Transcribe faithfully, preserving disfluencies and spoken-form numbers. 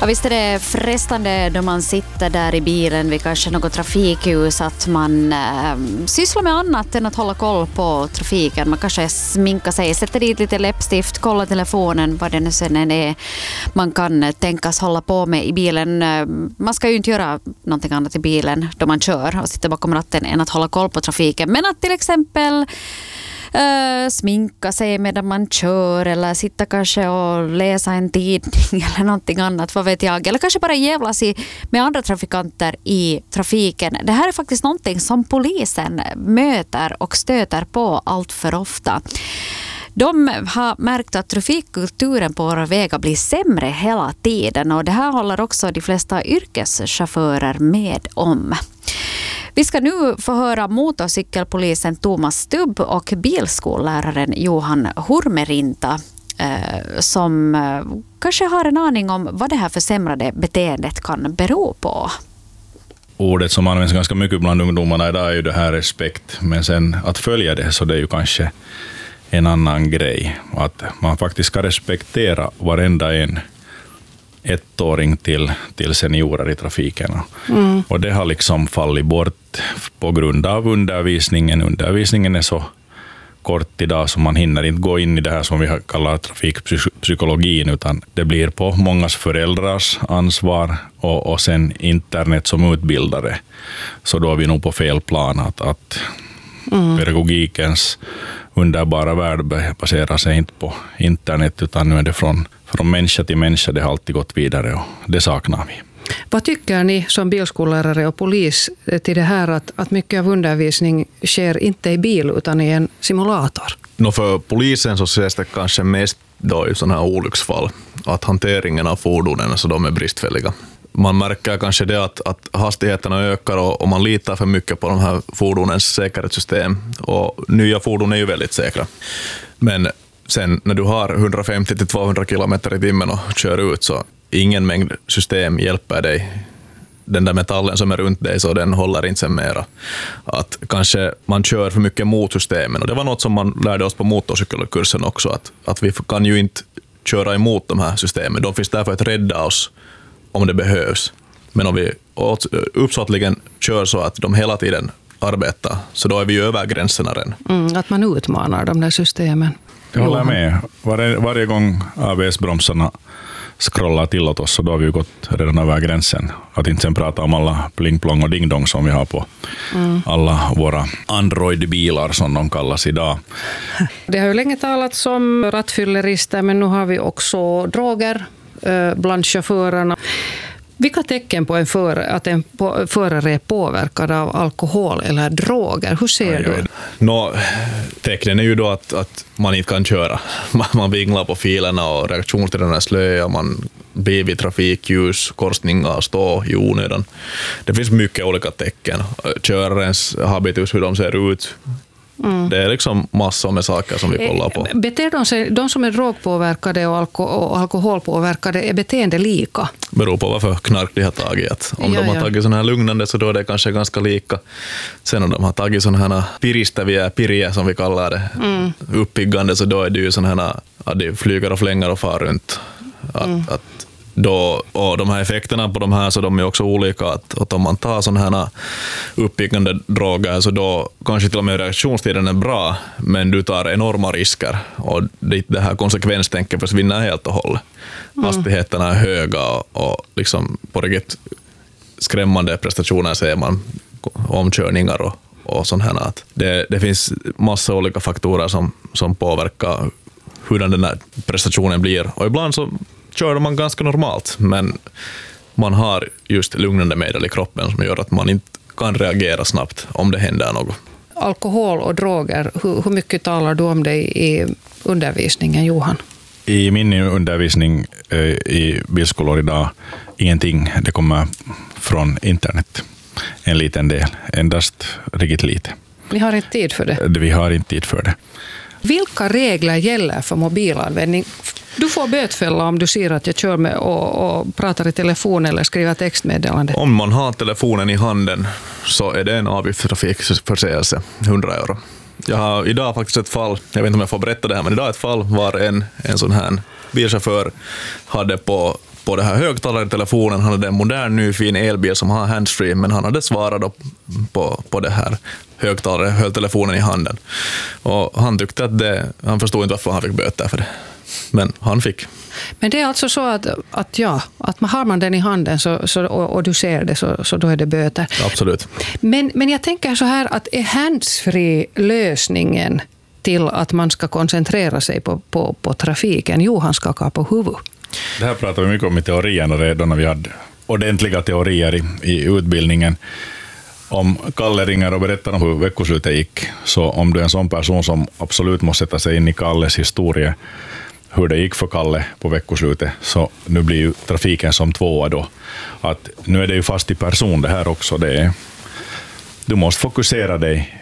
Ja, visst är det frestande då man sitter där i bilen vid kanske något trafikljus att man äh, sysslar med annat än att hålla koll på trafiken. Man kanske sminkar sig, sätter dit lite läppstift, kollar telefonen, vad det nu sen är man kan tänkas hålla på med i bilen. Man ska ju inte göra någonting annat i bilen då man kör och sitter bakom ratten än att hålla koll på trafiken. Men att till exempel Uh, sminka sig medan man kör eller sitta kanske och läsa en tidning eller någonting annat, vad vet jag. Eller kanske bara jävlas i, med andra trafikanter i trafiken. Det här är faktiskt någonting som polisen möter och stöter på allt för ofta. De har märkt att trafikkulturen på våra vägar blir sämre hela tiden och det här håller också de flesta yrkeschaufförer med om. Vi ska nu få höra motorcykelpolisen Thomas Stubb och bilskolläraren Johan Hurmerinta eh, som eh, kanske har en aning om vad det här försämrade beteendet kan bero på. Ordet som används ganska mycket bland ungdomarna idag är ju det här respekt, men sen att följa det så det är ju kanske en annan grej. Att man faktiskt ska respektera varenda en ettåring till, till seniorer i trafiken. Mm. Och det har liksom fallit bort på grund av undervisningen. Undervisningen är så kort idag så man hinner inte gå in i det här som vi kallar trafikpsykologin, utan det blir på mångas föräldrars ansvar och, och sen internet som utbildare. Så då är vi nog på fel plan att, att mm. pedagogikens underbara värld baserar sig inte på internet utan nu är det från, från människa till människa. Det har alltid gått vidare och det saknar vi. Vad tycker ni som bilskollärare och polis till det här att, att mycket av undervisning sker inte i bil utan i en simulator? No, för polisen så ses det kanske mest då i sådana här olycksfall att hanteringen av fordonen så de är bristfälliga. Man märker kanske det att, att hastigheterna ökar och, och man litar för mycket på de här fordonens säkerhetssystem. Och nya fordon är ju väldigt säkra. Men sen när du har hundrafemtio till tvåhundra kilometer i timmen och kör ut så ingen mängd system hjälper dig. Den där metallen som är runt dig så den håller inte sen mera. Att kanske man kör för mycket mot systemen. Och det var något som man lärde oss på motorcykelkursen också. Att, att vi kan ju inte köra emot de här systemen. De finns därför att rädda oss om det behövs. Men om vi uppsåtligen kör så att de hela tiden arbetar så då är vi över gränserna redan. Mm, att man utmanar de där systemen. Jag håller med. Varje, varje gång A B S-bromsarna scrollar till åt oss så då har vi ju gått redan över gränsen. Att inte sen prata om alla pling-plong och ding-dong som vi har på mm. alla våra Android-bilar som de kallas idag. Det har ju länge talats om rattfyllerister men nu har vi också droger bland chaufförerna. Vilka tecken på en förare, att en förare är påverkad av alkohol eller droger? Hur ser aj, du? No, tecknen är ju då att, att man inte kan köra. Man vinglar på filerna och reaktionstiderna är slöa. Man blir vid trafikljus, korsningar, stå i onödan. Det finns mycket olika tecken. Körarens habitus, hur de ser ut. Mm. Det är liksom massor med saker som vi kollar på. Beter de sig, de som är drogpåverkade och, alko, och alkoholpåverkade, är beteende lika? Beror på varför knark de har tagit. Om ja, de har tagit ja. sådana här lugnande så då är det kanske ganska lika. Sen om de har tagit sådana här piristäviä, piriä som vi kallar det, mm. uppiggande, så då är det ju sådana här att de flyger och flänger och far runt. Att, mm. att Då, och de här effekterna på de här så de är också olika. Att, att om man tar sådana här uppiggande droger så då kanske till och med reaktionstiden är bra men du tar enorma risker och det, det här konsekvenstänket försvinner helt och hållet. Mm. Hastigheterna är höga och, och liksom på riktigt skrämmande prestationer ser man, omkörningar och, och sånt här. Att det, det finns massa olika faktorer som, som påverkar hur den här prestationen blir och ibland så kör man ganska normalt, men man har just lugnande medel i kroppen som gör att man inte kan reagera snabbt om det händer något. Alkohol och droger, hur, hur mycket talar du om det i undervisningen, Johan? I min undervisning i bilskolor idag, ingenting. Det kommer från internet. En liten del, endast riktigt lite. Ni har inte tid för det? Vi har inte tid för det. Vilka regler gäller för mobilanvändning? Du får bötfälla om du ser att jag kör med och, och pratar i telefon eller skriver textmeddelande. Om man har telefonen i handen så är det en avgift för trafikförseelse, hundra euro. Jag har idag faktiskt ett fall, jag vet inte om jag får berätta det här, men idag ett fall var en, en sån här bilchaufför hade på på det här högtalaren i telefonen. Han hade en modern ny fin elbil som har handsfree, men han hade svarat då på, på det här högtalaren, höll telefonen i handen. Och han tyckte att det, han förstod inte varför han fick böter för det. Men han fick. Men det är alltså så att, att, ja, att man har man den i handen så, så, och, och du ser det så, så då är det böter. Absolut. Men, men jag tänker så här att är handsfree lösningen till att man ska koncentrera sig på, på, på trafiken? Johan skakar på huvudet. Det här pratar vi mycket om i teorierna redan när vi hade ordentliga teorier i, i utbildningen. Om Kalle ringer och berättar om hur veckoslutet gick, så om du är en sån person som absolut måste sätta sig in i Kalles historia, hur det gick för Kalle på veckoslutet, så nu blir ju trafiken som tvåa då. Att nu är det ju fast i person det här också. Det är, du måste fokusera dig